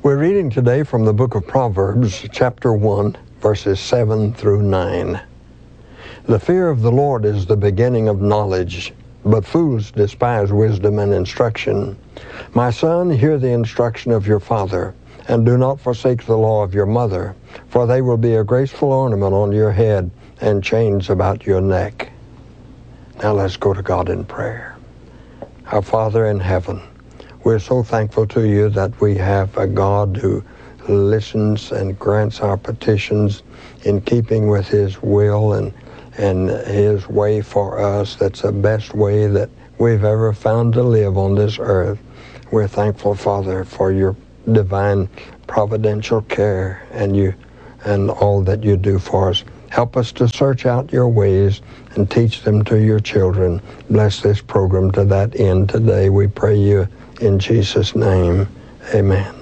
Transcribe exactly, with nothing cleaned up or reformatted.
We're reading today from the book of Proverbs, chapter one, verses seven through nine. The fear of the Lord is the beginning of knowledge, but fools despise wisdom and instruction. My son, hear the instruction of your father, and do not forsake the law of your mother, for they will be a graceful ornament on your head and chains about your neck. Now let's go to God in prayer. Our Father in heaven, we're so thankful to you that we have a God who listens and grants our petitions in keeping with his will and, and his way for us. That's the best way that we've ever found to live on this earth. We're thankful, Father, for your divine providential care and you and all that you do for us. Help us to search out your ways and teach them to your children. Bless this program to that end today. We pray you in Jesus' name. Amen.